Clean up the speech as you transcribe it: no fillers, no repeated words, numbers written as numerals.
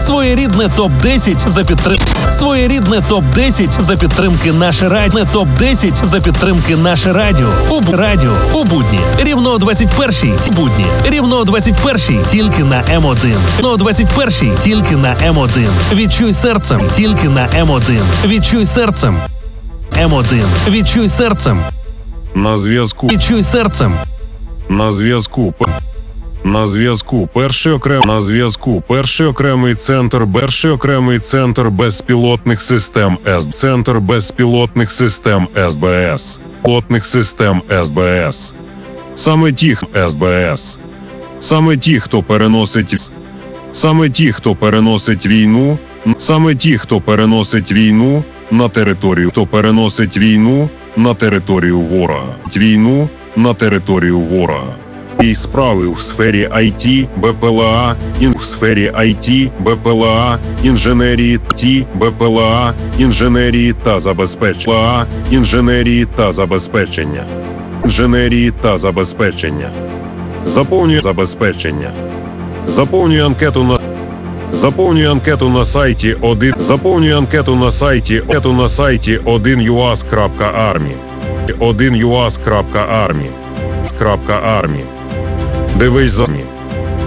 Своєрідне топ-10 за підтримки. Своєрідне топ-10 за підтримки Наше Радіо. Топ-10 за підтримки Наше Радіо. У будні. Рівно о 21-й. Будні. Рівно о 21-й. Тільки на М1. Рівно о 21-й. Тільки на М1. Відчуй серцем. Тільки на М1. Відчуй серцем. М1. Відчуй серцем. На зв'язку. Відчуй серцем. На зв'язку. На зв'язку перший окремий центр безпілотних систем Центр безпілотних систем СБС. Пілотних систем СБС. Саме ті, хто переносить війну на територію ворога. І справи у сфері IT, інженерії та забезпечення. Заповнюй анкету на сайті 1uas.army. Дивись за